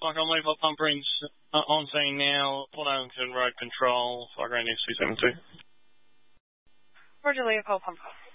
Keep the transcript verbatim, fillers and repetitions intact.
Like, I'll leave pump Prince uh, on scene now. Port Adams Road Control, Flight Ground S two seven two. Roger, Leopold Pump.